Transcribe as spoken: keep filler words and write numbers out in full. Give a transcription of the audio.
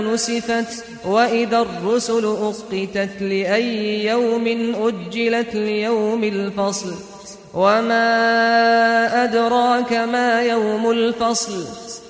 نسفت وإذا الرسل أقتت لأي يوم أجلت ليوم الفصل وما أدراك ما يوم الفصل